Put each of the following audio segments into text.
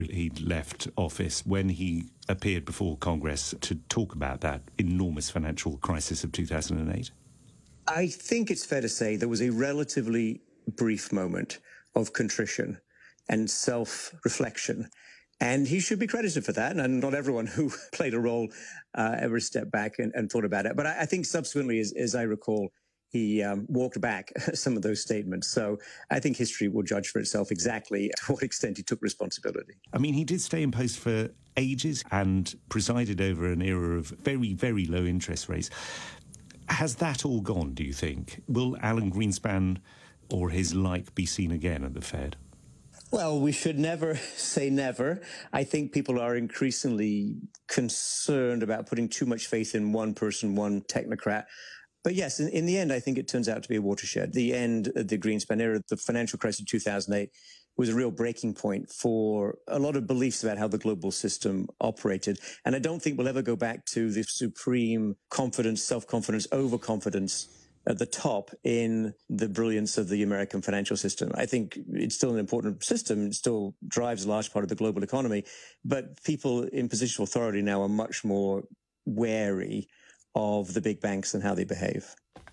He left office when he appeared before Congress to talk about that enormous financial crisis of 2008? I think it's fair to say there was a relatively brief moment of contrition and self-reflection. And he should be credited for that. And not everyone who played a role ever stepped back and thought about it. But I think subsequently, as I recall, he walked back some of those statements. So I think history will judge for itself exactly to what extent he took responsibility. I mean, he did stay in post for ages and presided over an era of very, very low interest rates. Has that all gone, do you think? Will Alan Greenspan or his like be seen again at the Fed? Well, we should never say never. I think people are increasingly concerned about putting too much faith in one person, one technocrat. But yes, in the end, I think it turns out to be a watershed. The end of the Greenspan era, the financial crisis of 2008, was a real breaking point for a lot of beliefs about how the global system operated. And I don't think we'll ever go back to the supreme confidence, self-confidence, overconfidence at the top in the brilliance of the American financial system. I think it's still an important system. It still drives a large part of the global economy. But people in position of authority now are much more wary of the big banks and how they behave.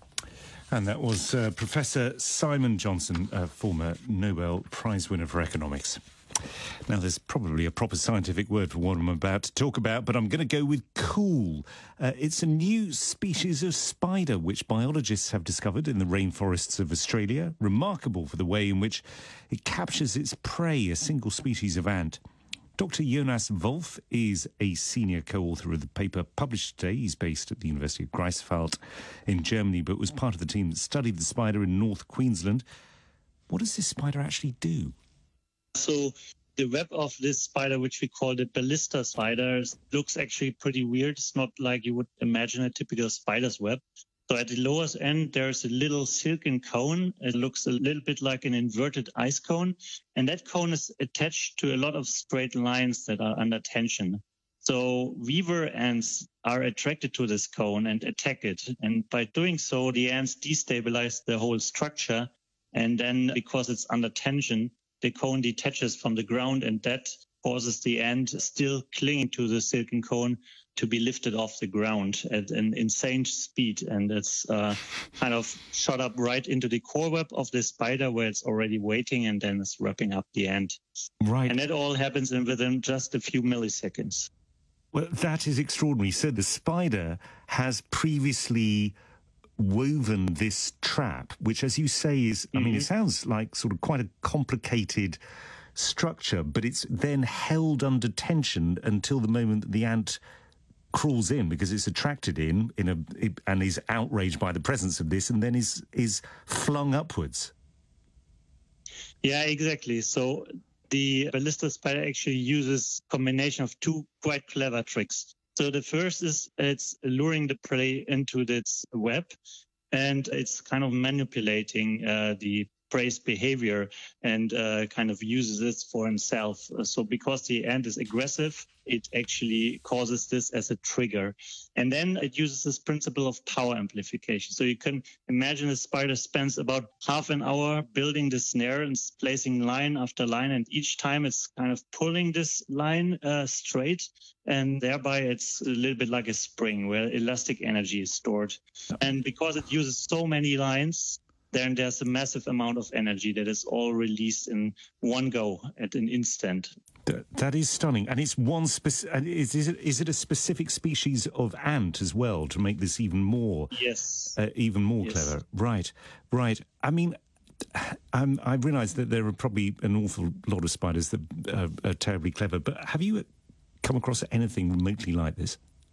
And that was Professor Simon Johnson, a former Nobel Prize winner for economics. Now, there's probably a proper scientific word for what I'm about to talk about, but I'm going to go with cool. It's a new species of spider which biologists have discovered in the rainforests of Australia, remarkable for the way in which it captures its prey, a single species of ant. Dr. Jonas Wolf is a senior co-author of the paper published today. He's based at the University of Greifswald in Germany, but was part of the team that studied the spider in North Queensland. What does this spider actually do? So the web of this spider, which we call the ballista spider, looks actually pretty weird. It's not like you would imagine a typical spider's web. So at the lowest end, there's a little silken cone. It looks a little bit like an inverted ice cone. And that cone is attached to a lot of straight lines that are under tension. So weaver ants are attracted to this cone and attack it. And by doing so, the ants destabilize the whole structure. And then because it's under tension, the cone detaches from the ground, and that causes the ant still clinging to the silken cone to be lifted off the ground at an insane speed. And it's kind of shot up right into the core web of the spider where it's already waiting, and then it's wrapping up the ant. Right. And that all happens within just a few milliseconds. Well, that is extraordinary. So the spider has previously woven this trap, which, as you say, is, I mean, it sounds like sort of quite a complicated structure, but it's then held under tension until the moment that the ant crawls in, because it's attracted in and is outraged by the presence of this, and then is flung upwards. Yeah, exactly. So the ballista spider actually uses a combination of two quite clever tricks. So the first is it's luring the prey into its web, and it's kind of manipulating the prey's behavior and kind of uses this for himself. So because the ant is aggressive, it actually causes this as a trigger. And then it uses this principle of power amplification. So you can imagine a spider spends about half an hour building the snare and placing line after line. And each time it's kind of pulling this line straight. And thereby it's a little bit like a spring where elastic energy is stored. And because it uses so many lines, then there's a massive amount of energy that is all released in one go at an instant. That is stunning. And it's one is it a specific species of ant as well to make this even more? Yes. Even more clever. Right. I mean, I realise that there are probably an awful lot of spiders that are terribly clever, but have you come across anything remotely like this?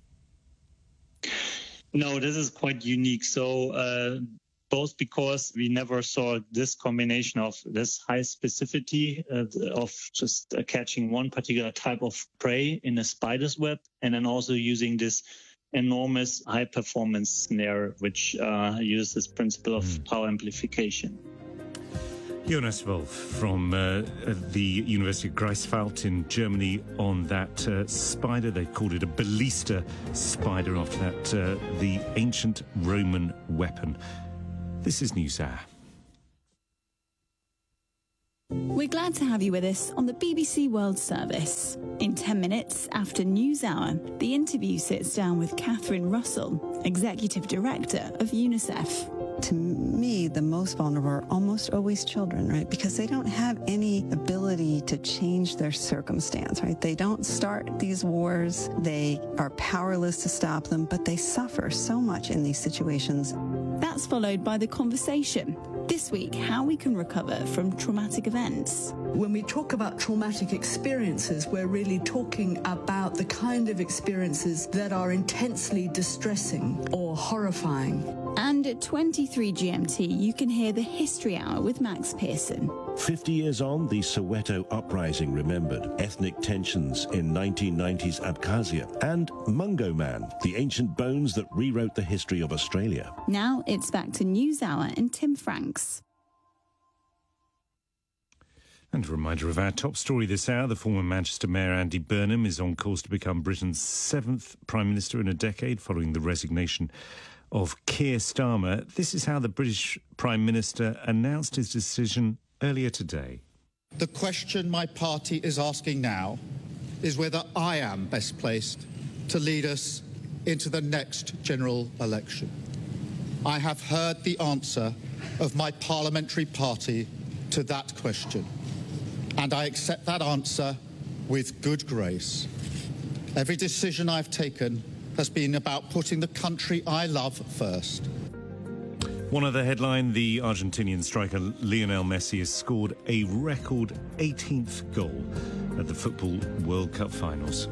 No, this is quite unique. So both because we never saw this combination of this high specificity of just catching one particular type of prey in a spider's web, and then also using this enormous high-performance snare, which uses this principle of power amplification. Jonas Wolf from the University of Greifswald in Germany on that spider. They called it a ballista spider after that, the ancient Roman weapon. This is NewsHour. We're glad to have you with us on the BBC World Service. In 10 minutes after NewsHour, The Interview sits down with Catherine Russell, Executive Director of UNICEF. To me, the most vulnerable are almost always children, right? Because they don't have any ability to change their circumstance, right? They don't start these wars. They are powerless to stop them, but they suffer so much in these situations. That's followed by The Conversation. This week, how we can recover from traumatic events. When we talk about traumatic experiences, we're really talking about the kind of experiences that are intensely distressing or horrifying. And at 23 GMT, you can hear the History Hour with Max Pearson. 50 years on, the Soweto uprising remembered, ethnic tensions in 1990s Abkhazia, and Mungo Man, the ancient bones that rewrote the history of Australia. Now it's back to NewsHour and Tim Franks. And a reminder of our top story this hour. The former Manchester Mayor Andy Burnham is on course to become Britain's 7th Prime Minister in a decade following the resignation of Keir Starmer. This is how the British Prime Minister announced his decision earlier today. The question my party is asking now is whether I am best placed to lead us into the next general election. I have heard the answer of my parliamentary party to that question, and I accept that answer with good grace. Every decision I've taken has been about putting the country I love first. One other headline, the Argentinian striker Lionel Messi has scored a record 18th goal at the Football World Cup finals.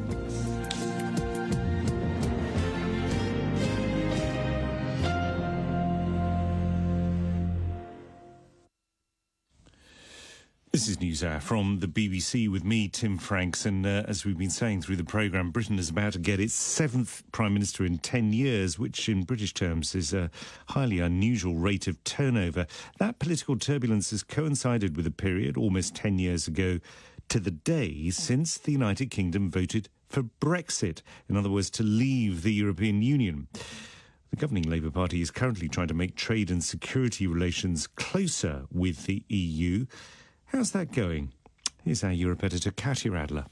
This is NewsHour from the BBC with me, Tim Franks, and as we've been saying through the programme, Britain is about to get its 7th Prime Minister in 10 years, which in British terms is a highly unusual rate of turnover. That political turbulence has coincided with a period, almost 10 years ago to the day, since the United Kingdom voted for Brexit, in other words, to leave the European Union. The governing Labour Party is currently trying to make trade and security relations closer with the EU. How's that going? Here's our Europe editor, Katia Adler.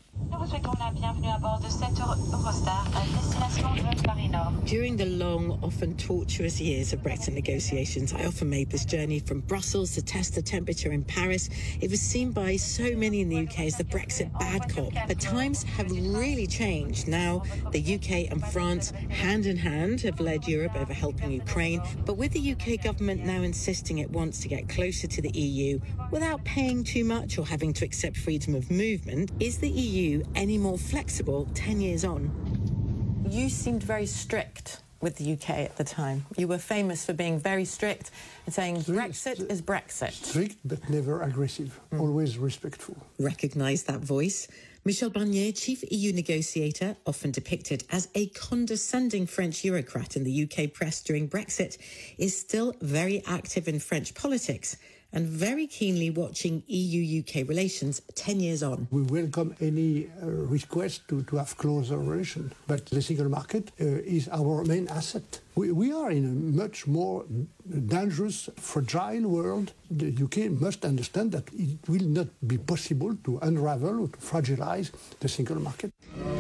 During the long, often tortuous years of Brexit negotiations, I often made this journey from Brussels to test the temperature in Paris. It was seen by so many in the UK as the Brexit bad cop. But times have really changed. Now, the UK and France, hand in hand, have led Europe over helping Ukraine. But with the UK government now insisting it wants to get closer to the EU without paying too much or having to accept freedom of movement, is the EU any more flexible 10 years on? You seemed very strict with the UK at the time. You were famous for being very strict and saying Brexit is Brexit. Strict but never aggressive, always respectful. Recognise that voice. Michel Barnier, chief EU negotiator, often depicted as a condescending French bureaucrat in the UK press during Brexit, is still very active in French politics and very keenly watching EU-UK relations 10 years on. We welcome any request to have closer relations, but the single market is our main asset. We are in a much more dangerous, fragile world. The UK must understand that it will not be possible to unravel or to fragilize the single market.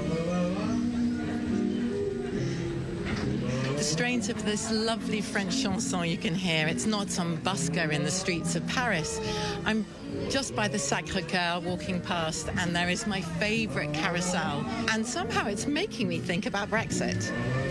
The strains of this lovely French chanson you can hear. It's not some busker in the streets of Paris. I'm just by the Sacré-Cœur walking past, and there is my favourite carousel. And somehow it's making me think about Brexit.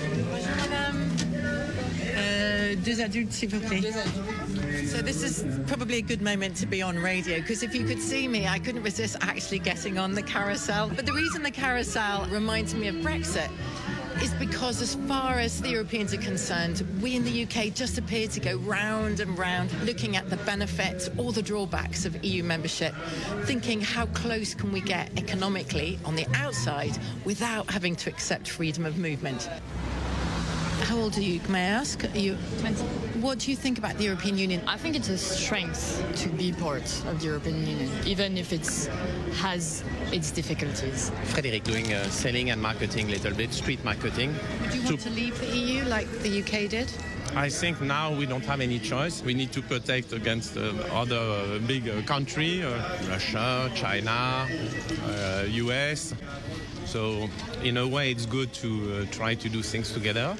Deux adultes, s'il vous plaît. So this is probably a good moment to be on radio, because if you could see me, I couldn't resist actually getting on the carousel. But the reason the carousel reminds me of Brexit is because as far as the Europeans are concerned, we in the UK just appear to go round and round looking at the benefits or the drawbacks of EU membership, thinking how close can we get economically on the outside without having to accept freedom of movement. How old are you, may I ask? Are you 20? What do you think about the European Union? I think it's a strength to be part of the European Union, even if it has its difficulties. Frédéric, doing selling and marketing a little bit, street marketing. Would you want to leave the EU like the UK did? I think now we don't have any choice. We need to protect against other big countries, Russia, China, US. So in a way, it's good to try to do things together.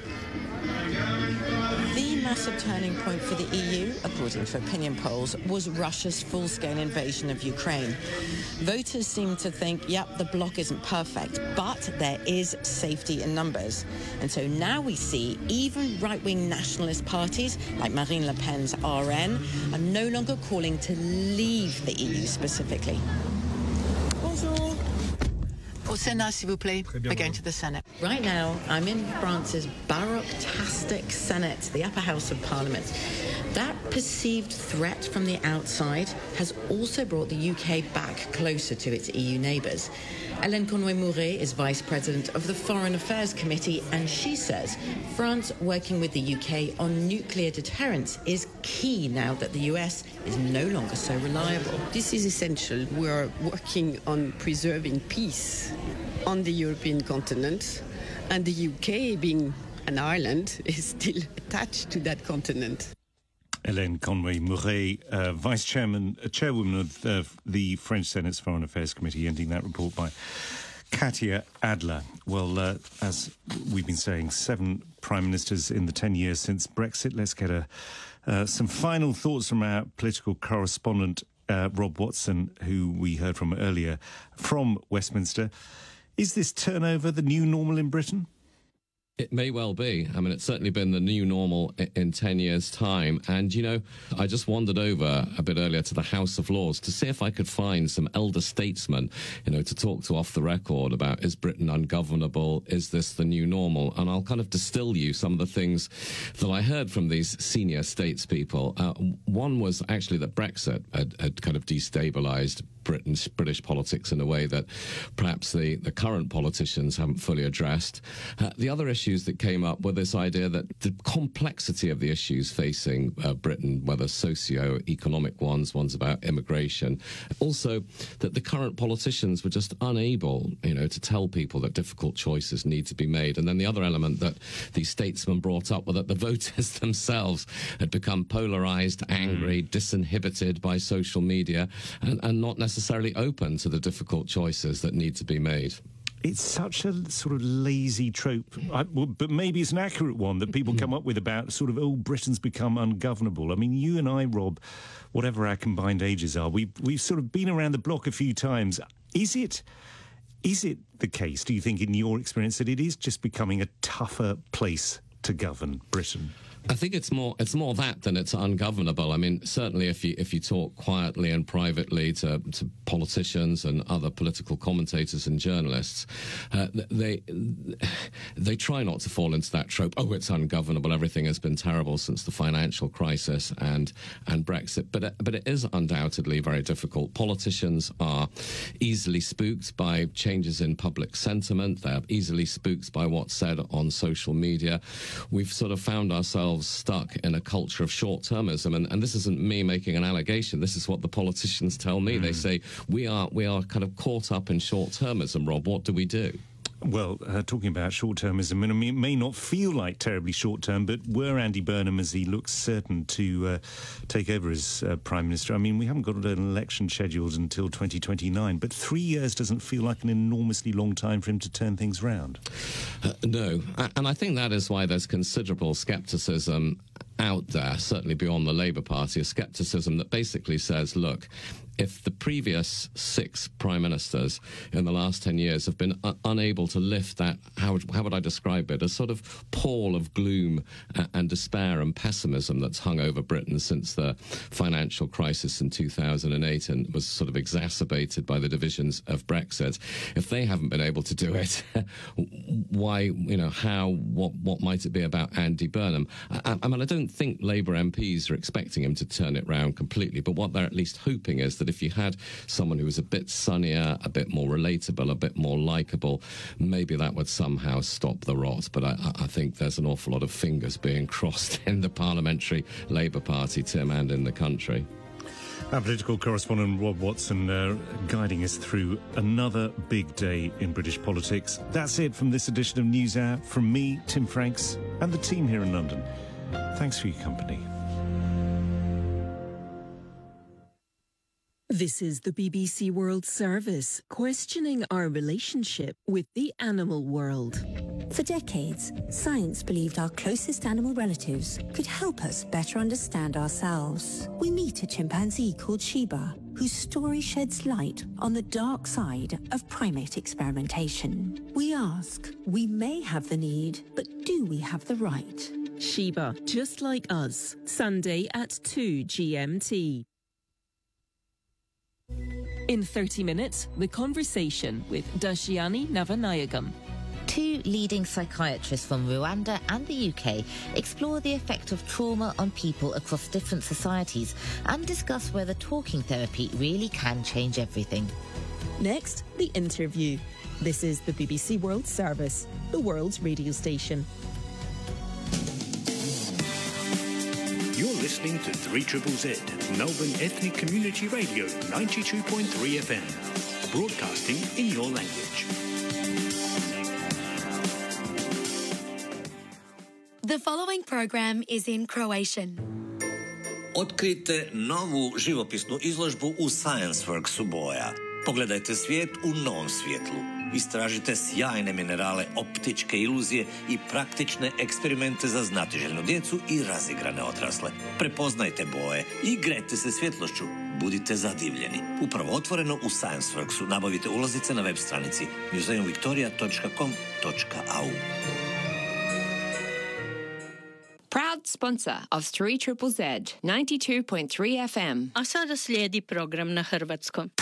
The massive turning point for the EU, according to opinion polls, was Russia's full-scale invasion of Ukraine. Voters seem to think, yep, the bloc isn't perfect, but there is safety in numbers. And so now we see even right-wing nationalist parties, like Marine Le Pen's RN, are no longer calling to leave the EU specifically. Bonjour. Au Sénat, s'il vous plaît. We're going to the Senate. Right now, I'm in France's baroque-tastic Senate, the upper house of Parliament. That perceived threat from the outside has also brought the UK back closer to its EU neighbours. Hélène Conway-Mouret is Vice President of the Foreign Affairs Committee, and she says France working with the UK on nuclear deterrence is key now that the US is no longer so reliable. This is essential. We are working on preserving peace on the European continent, and the UK, being an island, is still attached to that continent. Hélène Conway-Mouret, chairwoman of the French Senate's Foreign Affairs Committee, ending that report by Katia Adler. Well, as we've been saying, 7 prime ministers in the 10 years since Brexit. Let's get some final thoughts from our political correspondent, Rob Watson, who we heard from earlier from Westminster. Is this turnover the new normal in Britain? It may well be. I mean, it's certainly been the new normal in 10 years' time. And, you know, I just wandered over a bit earlier to the House of Lords to see if I could find some elder statesmen, you know, to talk to off the record about, is Britain ungovernable? Is this the new normal? And I'll kind of distill you some of the things that I heard from these senior statespeople. One was actually that Brexit had kind of destabilised British politics in a way that perhaps the current politicians haven't fully addressed. The other issues that came up were this idea that the complexity of the issues facing Britain, whether socio-economic ones about immigration, also that the current politicians were just unable, you know, to tell people that difficult choices need to be made. And then the other element that these statesmen brought up were that the voters themselves had become polarised, angry, disinhibited by social media, and not necessarily open to the difficult choices that need to be made. It's such a sort of lazy trope, but maybe it's an accurate one that people come up with about sort of, oh, Britain's become ungovernable. I mean, you and I, Rob, whatever our combined ages are, we've sort of been around the block a few times. Is it the case, do you think, in your experience, that it is just becoming a tougher place to govern Britain? I think it's more that than it's ungovernable. I mean, certainly if you talk quietly and privately to politicians and other political commentators and journalists, they try not to fall into that trope. Oh, it's ungovernable. Everything has been terrible since the financial crisis and Brexit. But it is undoubtedly very difficult. Politicians are easily spooked by changes in public sentiment. They're easily spooked by what's said on social media. We've sort of found ourselves stuck in a culture of short-termism, and this isn't me making an allegation. This is what the politicians tell me. They say we are kind of caught up in short-termism. Rob, what do we do? Well, talking about short-termism, I mean, it may not feel like terribly short-term, but were Andy Burnham, as he looks certain to take over as Prime Minister, I mean, we haven't got an election scheduled until 2029, but 3 years doesn't feel like an enormously long time for him to turn things round. No, and I think that is why there's considerable scepticism out there, certainly beyond the Labour Party, a scepticism that basically says, look, if the previous 6 prime ministers in the last 10 years have been unable to lift that, how would I describe it, a sort of pall of gloom and despair and pessimism that's hung over Britain since the financial crisis in 2008 and was sort of exacerbated by the divisions of Brexit. If they haven't been able to do it, why, you know, what might it be about Andy Burnham? I mean, I don't think Labour MPs are expecting him to turn it round completely, but what they're at least hoping is that if you had someone who was a bit sunnier, a bit more relatable, a bit more likeable, maybe that would somehow stop the rot. But I think there's an awful lot of fingers being crossed in the Parliamentary Labour Party, Tim, and in the country. Our political correspondent Rob Watson guiding us through another big day in British politics. That's it from this edition of NewsHour. From me, Tim Franks, and the team here in London. Thanks for your company. This is the BBC World Service, questioning our relationship with the animal world. For decades, science believed our closest animal relatives could help us better understand ourselves. We meet a chimpanzee called Shiba, whose story sheds light on the dark side of primate experimentation. We ask, we may have the need, but do we have the right? Shiba, just like us, Sunday at 2 GMT. In 30 minutes, the conversation with Dashiani Navanayagam. Two leading psychiatrists from Rwanda and the UK explore the effect of trauma on people across different societies and discuss whether talking therapy really can change everything. Next, the interview. This is the BBC World Service, the world's radio station. You're listening to 3ZZZ, Melbourne Ethnic Community Radio, 92.3 FM, broadcasting in your language. The following program is in Croatian. Otkrijte novu živopisnu izložbu u ScienceWorksu Boja. Pogledajte svijet u novom svjetlu. Istražite sjajne minerale, optičke iluzije i praktične eksperimente za znatiželjnu djecu i razigrane odrasle. Prepoznajte boje, igrajte se svjetlošću, budite zadivljeni. Upravo otvoreno u ScienceWorksu. Nabavite ulaznice na web stranici museumvictoria.com.au. Proud sponsor of 3ZZZ 92.3 FM. A sada slijedi program na hrvatskom.